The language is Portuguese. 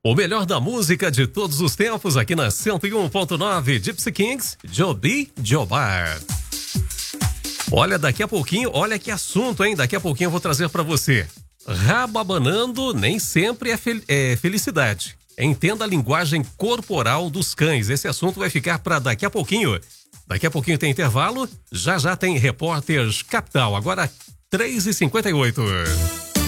O melhor da música de todos os tempos aqui na 101.9 Gypsy Kings, Joby Jobar. Olha, daqui a pouquinho, olha que assunto, hein? Daqui a pouquinho eu vou trazer pra você. Rababanando nem sempre é felicidade. Entenda a linguagem corporal dos cães. Esse assunto vai ficar pra daqui a pouquinho. Daqui a pouquinho tem intervalo, já tem Repórteres Capital. Agora 3h58.